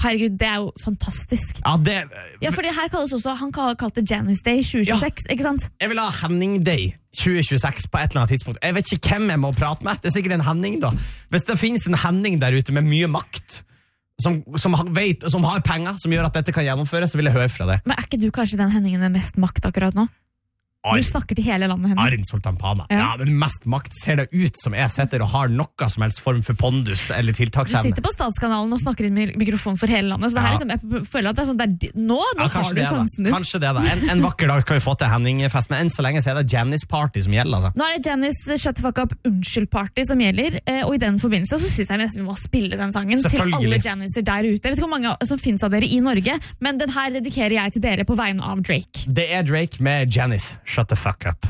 Herregud, det jo fantastisk. Ja, fordi her kalles også, han kalt det Janice Day 2026, ikke sant? Jeg vil ha Henning Day 2026 på et eller annet tidspunkt. Jeg vet ikke hvem jeg må prate med. Det sikkert en Henning da. Hvis det finnes en Henning der ute med mye makt, som har penger, som gjør at dette kan gjennomføres, så vil jeg høre fra det. Men ikke du kanskje den Henningen med mest makt akkurat nå? Du snakker til hele landet, Henning. Arn Sultan-Pana. Ja, men mest makt ser det ut som jeg sitter og har noe som helst form for pondus eller tiltaksevne. Du sitter på Statskanalen og snakker inn med mikrofon for hele landet, så det her jeg føler at det sånn, nå har du sjansen din. Kanskje det da. En vakker dag skal vi få til Henning-fest, men enn så lenge så det Janice Party som gjelder. Altså. Nå det Janice Shut the Fuck Up Unnskyld-party som gjelder, og i den forbindelse så synes jeg nesten vi må spille den sangen til alle Janicer der ute. Jeg vet ikke hvor mange som finnes av dere i Norge, men den her dedikerer jeg til dere på vegne av Drake. Det Drake med Janice Shut the Fuck Up.